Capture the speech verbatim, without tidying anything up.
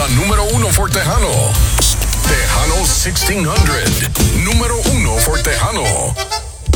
La número uno for Tejano. Tejano sixteen hundred. Número uno for Tejano.